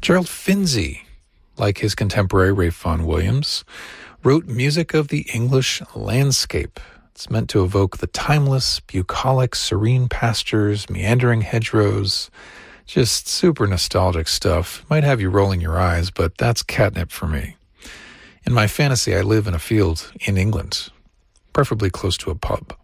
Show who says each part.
Speaker 1: Gerald Finzi, like his contemporary Ralph Vaughan Williams, wrote music of the English landscape. It's meant to evoke the timeless, bucolic, serene pastures, meandering hedgerows, just super nostalgic stuff. Might have you rolling your eyes, but that's catnip for me. In my fantasy, I live in a field in England, preferably close to a pub.